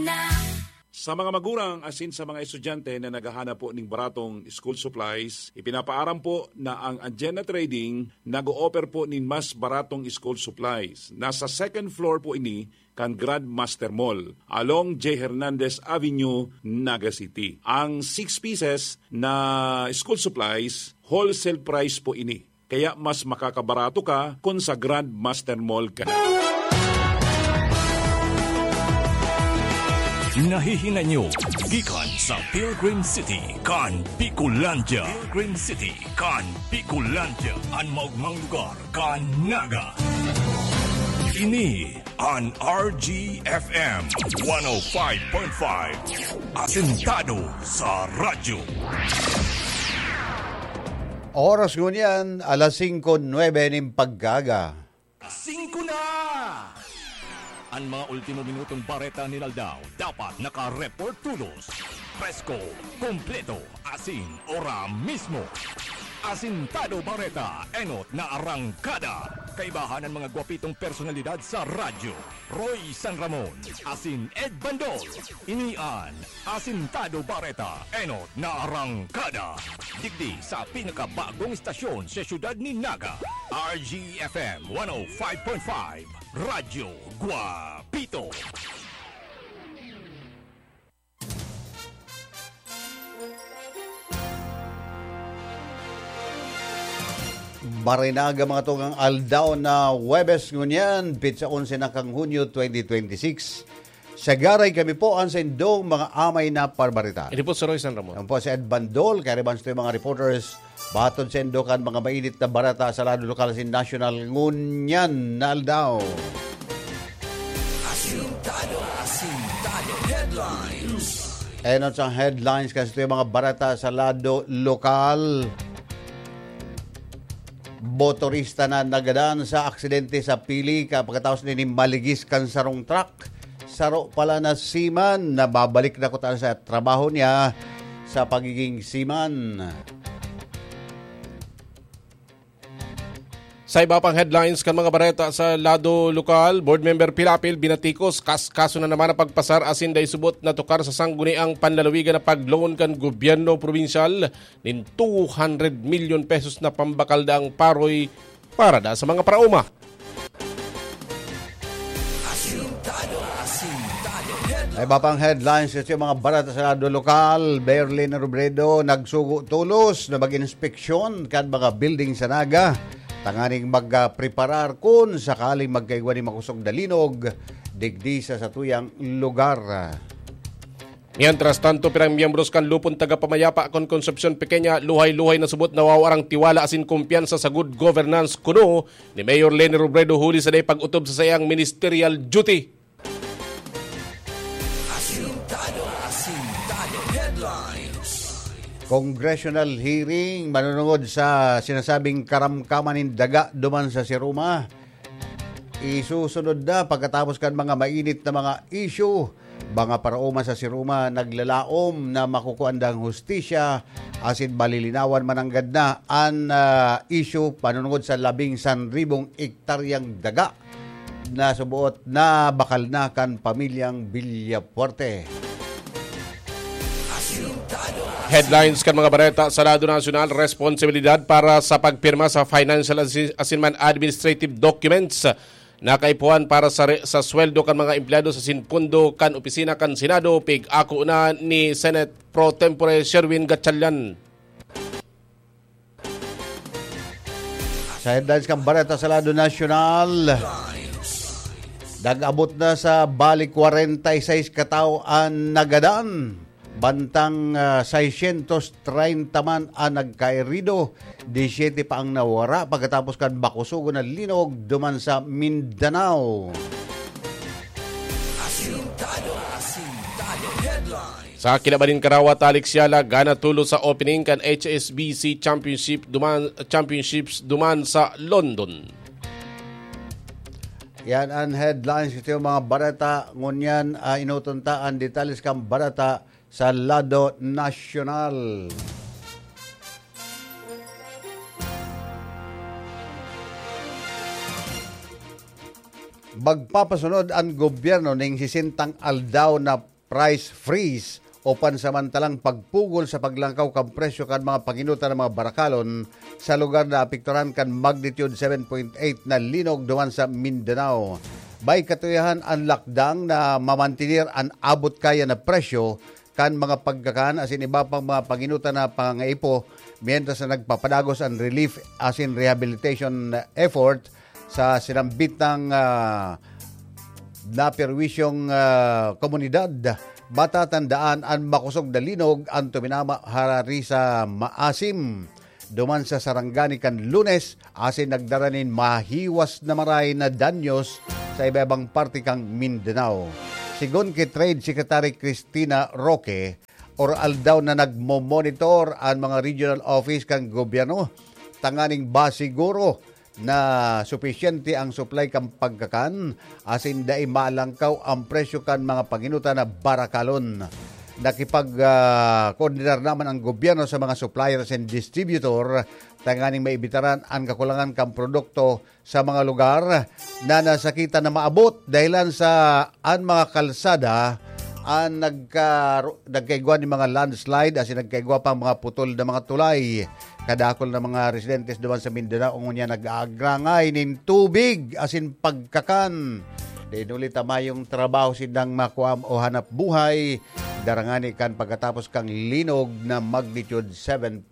Sa mga magulang asin sa mga estudyante na naghahanap po ng baratong school supplies, ipinapaaram po na ang Agena Trading nag-o-offer po ng mas baratong school supplies. Nasa second floor po ini kan Grand Master Mall along J. Hernandez Avenue, Naga City. Ang 6 pieces na school supplies, wholesale price po ini. Kaya mas makakabarato ka kung sa Grand Master Mall ka na. Nahihinga nyo, gikan sa Pilgrim City, kan Bicolandia. Pilgrim City, kan Bicolandia. Ang maugmang lugar, kan Naga. Ini ang RGFM 105.5. Asentado sa radyo. Oras ngunyan, alas 5:09 ng paggaga. 5 na! Ang mga ultimo minutong bareta ni Naldao dapat naka-report tulos. Presko, kompleto, asin, ora mismo. Asintado Bareta, enot na arangkada. Kaibahan ng mga gwapitong personalidad sa radyo. Roy San Ramon, asin Ed Bandol. Inian, Asintado Bareta, enot na arangkada. Digdi sa pinakabagong istasyon sa syudad ni Naga. RGFM 105.5, Radyo Guapito. Marinaga mga tungang aldaw na Webes ngunyan, pitsa 11 na kang Hunyo 2026. Sagaray kami po ang sendong mga amay na parbarita. Ini po si Roy San Ramon. Yan po si Ed Bandol, karibans ito yung mga reporters. Batod sendo kan mga mainit na barata sa lado lokal sin national ngunyan na aldaw. Asintado Headlines. Enot sa headlines kasi ito yung mga barata sa lado lokal. Motorista na nagadan sa aksidente sa Pili kapagkatapos ni maligis kan sarong truck. Saro pala na seaman na babalik na kutaan sa trabaho niya sa pagiging seaman. Sa iba pang headlines kan mga bareta sa lado lokal, Board Member Pilapil binatikos kaso na naman ang pagpasar asin day subot na tukar sa sangguniang panlalawigan na pagloan kan gobyerno provinsyal nin 200 million pesos na pambakal daang paroy para da sa mga parauma. Ay iba pang headlines kasi mga barata sa lado lokal, Berlin Robredo nagsugo tulos na mag-inspeksyon kan mga building sa Naga. Tanganing magpreparar kung sakaling magkaigwa ni makusog dalinog digdi sa tuyang lugar. Mientras tanto, pirang miyembros kan lupon taga-pamayapa kon Concepcion Pequeña, luhay-luhay na subot na wawarang tiwala asin kumpiyansa sa good governance kuno ni Mayor Leni Robredo huli sa day pag-utob sa sayang ministerial duty. Asintado Headlines. Congressional hearing manunungod sa sinasabing karamkaman ng daga duman sa Siruma. Isusunod na pagkatapos kan mga mainit na mga issue. Mga parauma sa Siruma naglalaom na makukuandang hustisya asin malilinawan mananggad na ang issue panunungod sa 11,000 ektaryang daga na subuot na bakal na kan pamilyang Villafuerte. Headlines kan mga bareta sa lado nasyonal, responsibilidad para sa pagpirma sa financial asinman administrative documents na kaipuan para sa sweldo kan mga empleyado sa sinpundo kan opisina kan Senado pig-ako na ni Senate Pro Tempore Sherwin Gatchalian. Sa headlines kan bareta sa lado nasyonal, nag-abot na sa balik 46 katao ang nagadaan. Bantang 630 man ang nagkairido, 17 pa ang nawara pagkatapos kan bakusugo na linog duman sa Mindanao. Asintado Headlines. Sa kinabalin Karawa, Taliksiala, gana tulo sa opening kan HSBC Championships duman sa London. Yan ang headlines. Ito yung mga barata. Ngunyan, inutuntaan detalles kang barata sa lado nasyonal. Magpapasunod ang gobyerno ng sisintang aldaw na price freeze o pansamantalang pagpugol sa paglangkaw kan presyo kan mga panginuta ng mga barakalon sa lugar na apektuhan kan magnitude 7.8 na linog duman sa Mindanao. Bay katuyahan ang lakdang na mamantinir ang abot kaya na presyo kan mga pagkakan asin iba pang mga panginuta na pangaipo mientras na nagpapadagos ang relief asin rehabilitation effort sa sinambit ng naperwisyong komunidad. Bata tandaan ang makusog na linog ang tuminama harari sa maasim. Duman sa Sarangani kan Lunes, asin nagdaranin mahiwas na maray na danyos sa iba-ibang parte kang Mindanao. Sigon kay Trade Secretary Cristina Roque, oral daw na nagmo-monitor ang mga regional office kang gobyerno. Tanganing ba siguro na sufisyente ang supply kang pagkakan asin dai malangkaw ang presyo kan mga panginuta na barakalon. Nakipag-koordinar naman ang gobyerno sa mga suppliers and distributor tanganing maibitaran ang kakulangan kang produkto sa mga lugar na nasakita na maabot dahilan sa ang mga kalsada ang nagkaigwa ni mga landslide asin nagkaigwa pa mga putol na mga tulay. Kadakol na mga residentes duman sa Mindanao ngunya nag-aagrangay nin tubig asin pagkakan. Din ulit tamayong trabaho sindang makuam o hanap buhay darangani kan pagkatapos kang linog na magnitude 7.8.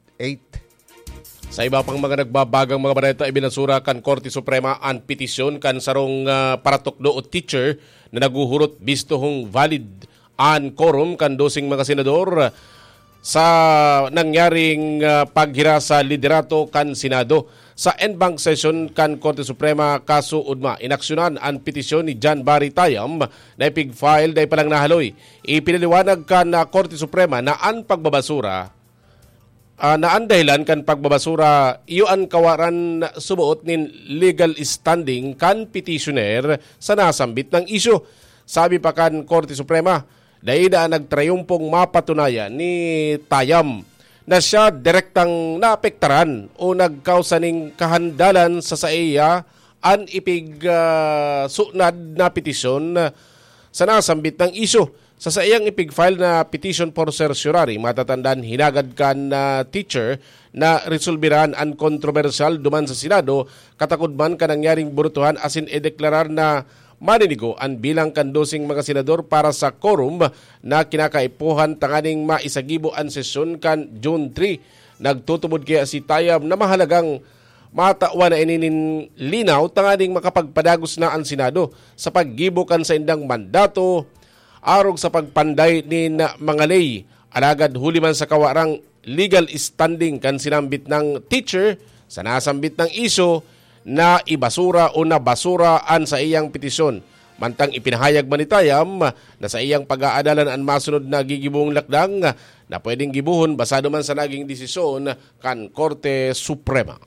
Sa iba pang mga nagbabagang mga balita, ibinasura kan Korte Suprema ang petisyon kan sarong paratokdo o teacher na naguhurot bistohong valid an quorum kan dosing mga senador sa nangyaring paghira sa liderato kan Senado. Sa en-bank session kan Korte Suprema kaso udma, inaksyonan ang petisyon ni John Barry Tayam na ipig-file dahil palang nahaloy. Ipinaliwanag kan Korte Suprema na ang pagbabasura na ang dahilan kan pagbabasura iyo ang kawaran subuot nin legal standing kan petitioner sa nasambit ng isyu. Sabi pa kan Korte Suprema, dahil na nagtrayumpong mapatunayan ni Tayam na siya direktang naapektaran o nagkausaning kahandalan sa iya an ipig sunad na petisyon sa nasambit ng isyu. Sa iyang ipig-file na petition for certiorari, matatandaan hinagad kan teacher na resolbiran ang kontrobersyal duman sa Senado katakod man ka nangyaring burutuhan asin ideklarar na maninigo ang bilang kandosing mga senador para sa quorum na kinakaipuhan tanganing maisagibo ang sesyon kan June 3. Nagtutubod kaya si Tayam na mahalagang matawa na ininin linaw tanganing makapagpadagos na ang Senado sa paggibo kan sa indang mandato arog sa pagpanday ni mga lay. Alagad huli man sa kawarang legal standing kan sinambit ng teacher sa nasambit ng iso na ibasura o nabasuraan sa iyang petisyon. Mantang ipinahayag man ni Tayam na sa iyang pag-aadalan ang masunod na gigibong lakdang na pwedeng gibuhon basado man sa naging desisyon kan Korte Suprema.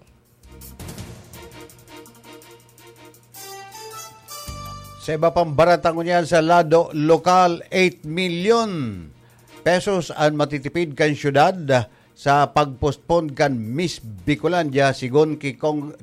Sa iba pang baratang niyan sa lado lokal, 8 million pesos ang matitipid kan syudad sa pagpostpone kan Miss Bicolandia sigon kay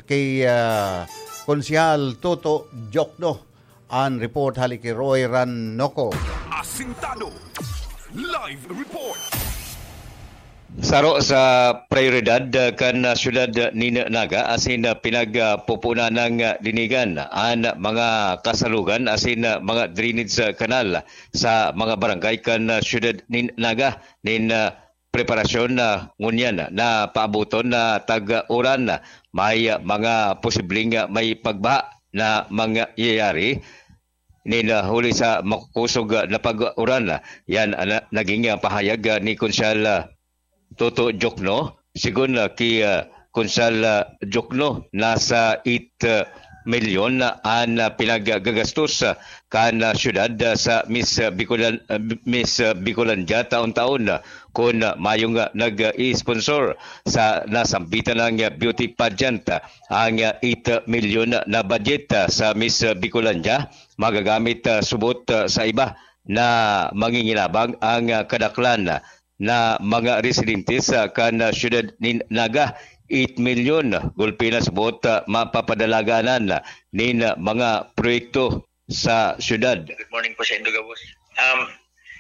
Konsehal Toto Jokno. Ang report hali kay Roy Rannoco. Asintado Live Report. Saro sa prioridad kan syudad ni Naga asin pinagpupuna ng dinigan ang mga kasalugan asin mga drainage kanal sa mga barangay kan syudad ni Naga nin preparasyon na ngunyan na paabuton na tag-uran may mga posibleng may pagbaha na mangyayari nila huli sa makukusog na pag-uran. Yan naging pahayag ni Konsehal Toto Jokno. Sigun kay Konsehal Jokno nasa 8 milyon ang pinagagastos kan syudad sa Miss Bicolandia taon-taon kung mayong nag-i-sponsor sa nasambitan ng beauty pageant. Ang 8 milyon na budget sa Miss Bicolandia magagamit subot sa iba na manginginabang ang kadaklan na mga residente sa kan syudad ni Naga. 8 milyon gulpi na subot mapapadalaganan nin mga proyekto sa syudad. Good morning po sa Indogabos.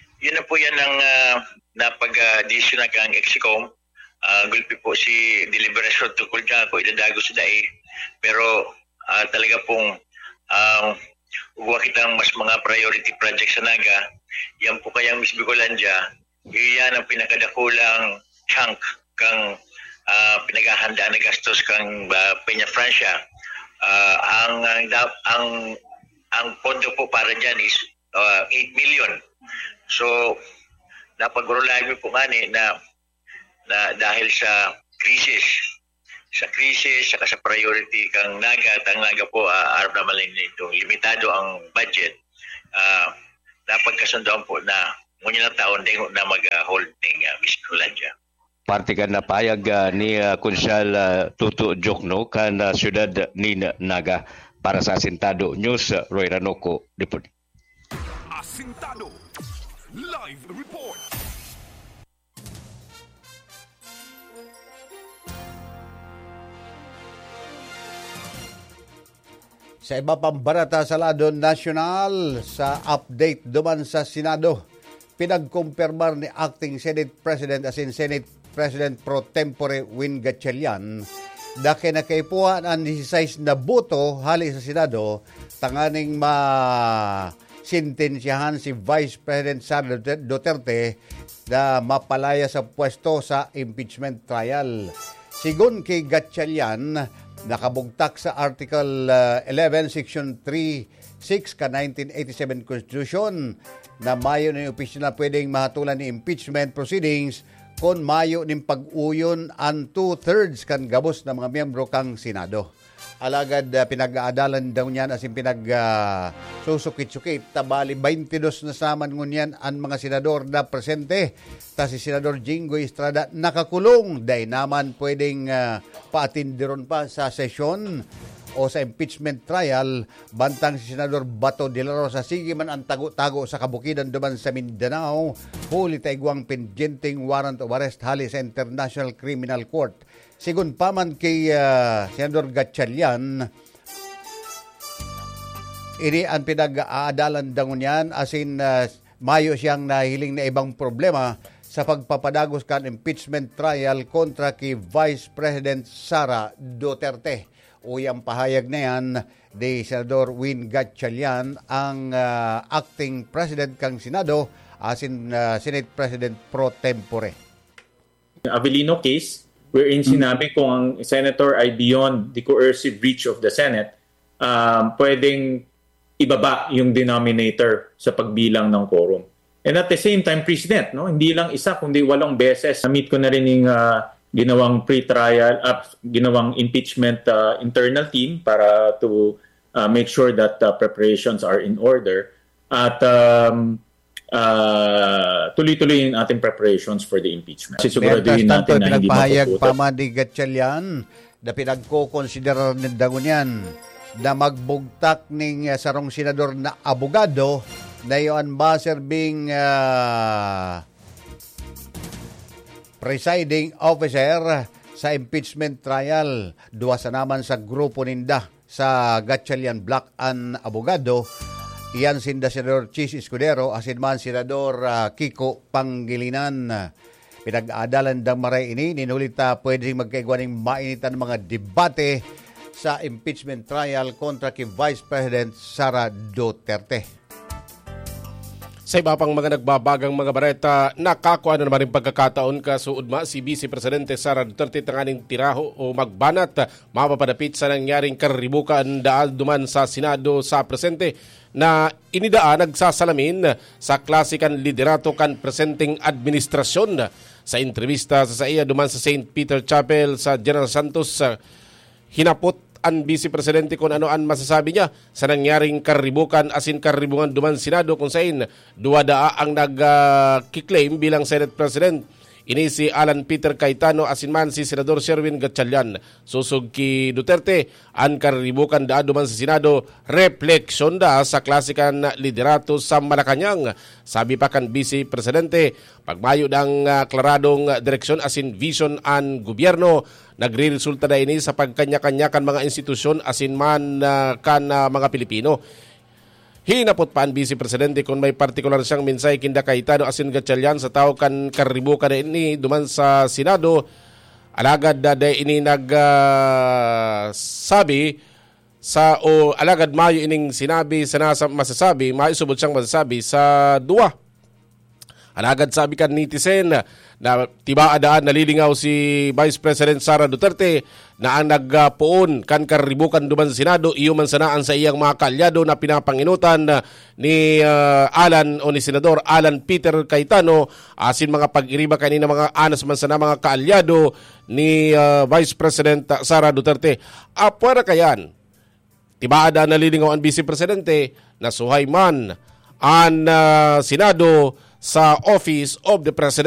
po yan ng napag-desisyon ng ang Exicom. Gulpi po si deliberasyon tungkol dyan kung idadago sa DAE. Pero talaga pong uwa kitang mas mga priority projects sa Naga. Yan po kayang Miss Bicolandia. Yan ang pinakadakulang chunk kang pinaghahandaan na gastos kang Peña Francia. Ang pondo po para dyan is 8 million. So, napag-urulahan mo po ngani na dahil sa krisis, saka sa priority kang Naga at ang Naga po, arap naman nito, limitado ang budget, napagkasundoan po na ngunyan na taon din na mag-hold ng Miss Bicolandia. Parte ka na payag ni Konsyal Tuto Jokno kan siyudad ni Naga para sa Asintado News, Roy Ranoco, Deputy. Asintado Live Report. Sa iba pang barata sa lado nasyonal, sa update duman sa Senado, pinagkumpirmar ni Acting Senate President as in Senate President Pro Tempore Win Gatchalian na kinakaipuan ang 16 na boto hali sa Senado tanganing sintensyahan si Vice President Sara Duterte na mapalaya sa pwesto sa impeachment trial. Sigun kay Gatchalian, nakabugtak sa Article 11, Section 3.6 ka 1987 Constitution na mayo ng opisyal na pwedeng mahatulan ni impeachment proceedings kung mayo ng pag-uyon ang 2/3 kan gabos ng mga miyembro kang Senado. Alagad pinag-aadalan daw niyan as in susukit-sukit. Tabali 22 na saman ngunyan ang mga senador na presente. Ta si Senador Jinggoy Estrada nakakulong. Dahil naman pwedeng paatindiron pa sa sesyon o sa impeachment trial. Bantang si Senador Bato de la Rosa sige man ang tago-tago sa kabukidan duman sa Mindanao. Huli taigwang pendienteng warrant of arrest hali sa International Criminal Court. Sigun pa man kay Senador Gatchalian, ini ang pinag-aadalan dangon yan as in mayo siyang nahiling na ibang problema sa pagpapadagos kan impeachment trial kontra kay Vice President Sara Duterte. Uyang pahayag na yan ni Senador Win Gatchalian, ang acting president kang Senado as in Senate President Pro Tempore. Avellino case wherein sinabi kung ang senator ay beyond the coercive reach of the Senate, pwedeng ibaba yung denominator sa pagbilang ng quorum. And at the same time, President, no, hindi lang isa kundi 8 beses. Na-meet ko na rin yung ginawang pre-trial, ginawang impeachment internal team para to make sure that preparations are in order. At tuloy-tuloy yung ating preparations for the impeachment. Siguraduhin natin na hindi pinagpahayag mapuputo. pa man ni Gatchalian na pinagko-considerar ng dangunyan na magbugtak ng sarong senador na abogado na yun ba serving presiding officer sa impeachment trial. Duwa sa naman sa grupo ninda sa Gatchalian Black and Abogado. Iyan sinda Senador Chis Escudero, asin man Senador Kiko Pangilinan. Pinag-aadalan dang maray ini, ninulita pwedeng magkaigwaning mainitan mga debate sa impeachment trial kontra kay Vice President Sara Duterte. Sa iba pang mga nagbabagang mga bareta, nakakuha na naman rin pagkakataon kasuudma si Vice Presidente Sara Duterte tanganing tiraho o magbanat mapapadapit sa nangyaring karibukan daal duman sa Senado sa presente na inidaan nagsasalamin sa klasikan liderato kan presenting administrasyon. Sa entrevista sa iya duman sa St. Peter Chapel sa General Santos, hinapot ang Vice Presidente kung ano ang masasabi niya sa nangyaring karibukan asin karibungan duman Senado kung saan duwadaa ang nag-claim bilang Senate President. Ini si Alan Peter Cayetano asin man si Senador Sherwin Gatchalian. Susug ki Duterte ang karibukan daa duman sa Senado refleksyon da sa klasikan liderato sa Malacanang. Sabi pa kan Vice Presidente, pagmayo ng klaradong direksyon asin vision ang gobyerno, nagre-resulta na ini sa pagkanya-kanya kan mga institusyon asin man kan mga Pilipino. Hinapot pa ang Vice Presidente kung may partikular siyang mensahe kinda Cayetano asin Gatchalian sa tao kan karibukan ini duman sa Senado. Alagad da ini sabi sa o alagad mayo ining sinabi sa masasabi, maisubot siyang masasabi sa duwa. Alagad sabi kan netizen na tibaadaan nalilingaw si Vice President Sara Duterte na ang nagpuon kan karibukan duman sa Senado iyo man sanaan sa iyang mga kaalyado na pinapanginutan ni ni Senador Alan Peter Cayetano asin mga pag-iriba kanina mga anas man sana mga kaalyado ni Vice President Sara Duterte. Apwera kayan tibaada nalilingaw ang Vice Presidente na suhay man ang Senado sa Office of the President.